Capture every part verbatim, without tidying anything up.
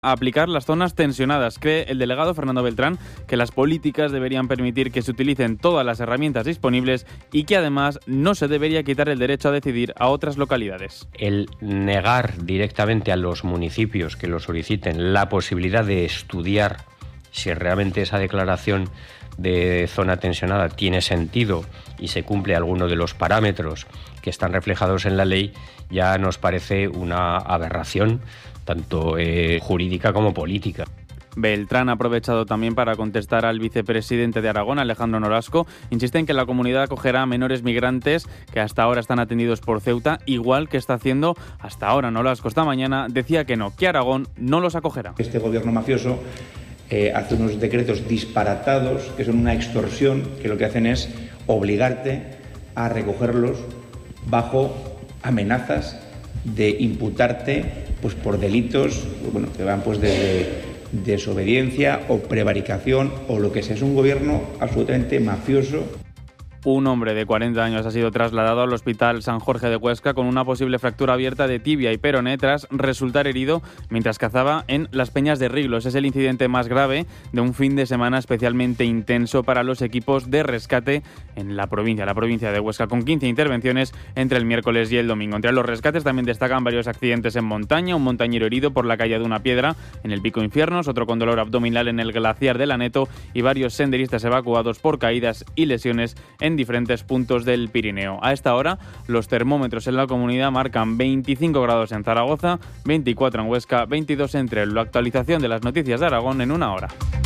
a aplicar las zonas tensionadas. Cree el delegado Fernando Beltrán que las políticas deberían permitir que se utilicen todas las herramientas disponibles y que además no se debería quitar el derecho a decidir a otras localidades. El negar directamente a los municipios que lo soliciten la posibilidad de estudiar si realmente esa declaración de zona tensionada tiene sentido y se cumple alguno de los parámetros que están reflejados en la ley, ya nos parece una aberración tanto eh, jurídica como política. Beltrán ha aprovechado también para contestar al vicepresidente de Aragón, Alejandro Nolasco. Insiste en que la comunidad acogerá a menores migrantes que hasta ahora están atendidos por Ceuta, igual que está haciendo hasta ahora. Nolasco esta mañana decía que no, que Aragón no los acogerá. Este gobierno mafioso eh, hace unos decretos disparatados que son una extorsión, que lo que hacen es obligarte a recogerlos bajo amenazas de imputarte pues por delitos bueno, que van pues desde desobediencia o prevaricación o lo que sea. Es un gobierno absolutamente mafioso. Un hombre de cuarenta años ha sido trasladado al Hospital San Jorge de Huesca con una posible fractura abierta de tibia y peroné tras resultar herido mientras cazaba en las Peñas de Riglos. Es el incidente más grave de un fin de semana especialmente intenso para los equipos de rescate en la provincia, la provincia de Huesca, con quince intervenciones entre el miércoles y el domingo. Entre los rescates también destacan varios accidentes en montaña, un montañero herido por la caída de una piedra en el Pico Infiernos, otro con dolor abdominal en el glaciar del Aneto y varios senderistas evacuados por caídas y lesiones en en diferentes puntos del Pirineo. A esta hora, los termómetros en la comunidad marcan veinticinco grados en Zaragoza, veinticuatro en Huesca, veintidós en Teruel. La actualización de las noticias de Aragón en una hora.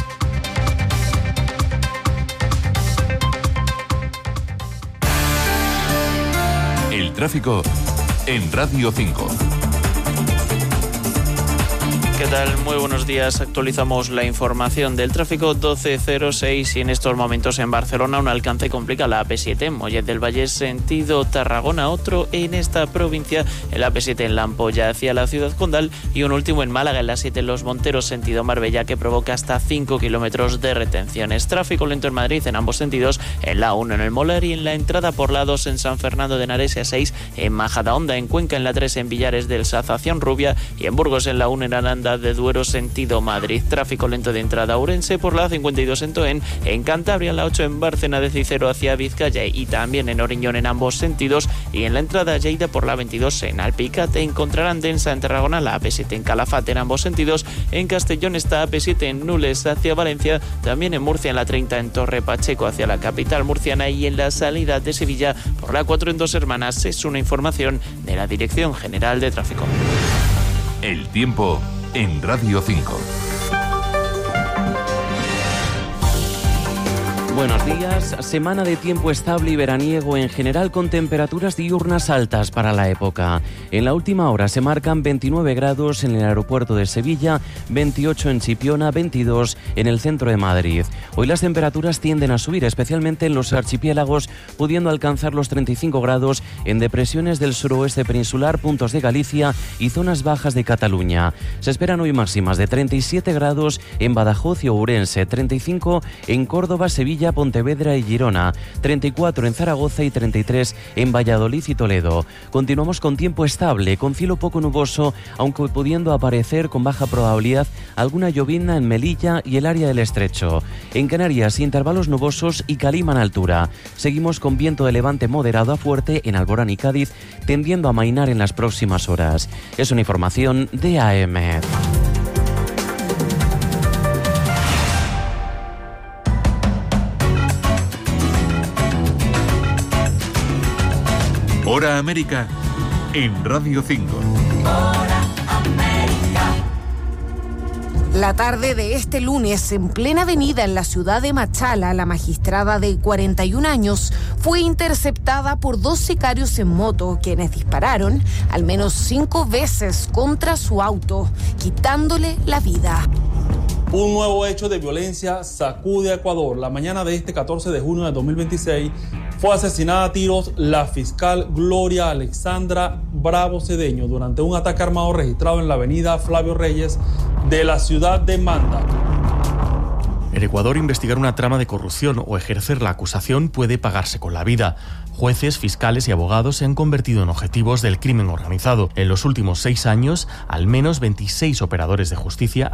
El tráfico en Radio cinco. ¿Qué tal? Muy buenos días. Actualizamos la información del tráfico doce cero seis y en estos momentos en Barcelona un alcance complica la A P siete en Mollet del Valle sentido Tarragona, otro en esta provincia, el A P siete en La Ampolla hacia la ciudad condal y un último en Málaga en la siete en Los Monteros sentido Marbella que provoca hasta cinco kilómetros de retenciones. Tráfico lento en Madrid en ambos sentidos, en la uno en el Molar y en la entrada por la dos en San Fernando de Henares y A seis en Majadahonda, en Cuenca en la tres en Villares del Saz hacia Rubia y en Burgos en la uno en Aranda de Duero sentido Madrid. Tráfico lento de entrada a Ourense por la cincuenta y dos en Toen, en Cantabria en la ocho en Bárcena de Cicero hacia Vizcaya y también en Oriñón en ambos sentidos y en la entrada a Lleida por la veintidós en Alpicate. Encontrarán densa en Tarragona la A P siete en Calafate en ambos sentidos, en Castellón está A P siete en Nules hacia Valencia, también en Murcia en la treinta en Torre Pacheco hacia la capital murciana y en la salida de Sevilla por la cuatro en Dos Hermanas. Es una información de la Dirección General de Tráfico. El tiempo en Radio cinco. Buenos días. Semana de tiempo estable y veraniego en general con temperaturas diurnas altas para la época. En la última hora se marcan veintinueve grados en el aeropuerto de Sevilla, veintiocho en Chipiona, veintidós en el centro de Madrid. Hoy las temperaturas tienden a subir, especialmente en los archipiélagos, pudiendo alcanzar los treinta y cinco grados en depresiones del suroeste peninsular, puntos de Galicia y zonas bajas de Cataluña. Se esperan hoy máximas de treinta y siete grados en Badajoz y Ourense, treinta y cinco en Córdoba, Sevilla, Pontevedra y Girona, treinta y cuatro en Zaragoza y treinta y tres en Valladolid y Toledo. Continuamos con tiempo estable, con cielo poco nuboso, aunque pudiendo aparecer con baja probabilidad alguna llovizna en Melilla y el área del Estrecho. En Canarias, intervalos nubosos y calima en altura. Seguimos con viento de levante moderado a fuerte en Alborán y Cádiz, tendiendo a amainar en las próximas horas. Es una información de A M. Hora América en Radio cinco. Hora América. La tarde de este lunes, en plena avenida en la ciudad de Machala, la magistrada de cuarenta y un años fue interceptada por dos sicarios en moto, quienes dispararon al menos cinco veces contra su auto, quitándole la vida. Un nuevo hecho de violencia sacude a Ecuador. La mañana de este catorce de junio de dos mil veintiséis fue asesinada a tiros la fiscal Gloria Alexandra Bravo Cedeño durante un ataque armado registrado en la avenida Flavio Reyes de la ciudad de Manta. En Ecuador, investigar una trama de corrupción o ejercer la acusación puede pagarse con la vida. Jueces, fiscales y abogados se han convertido en objetivos del crimen organizado. En los últimos seis años, al menos veintiséis operadores de justicia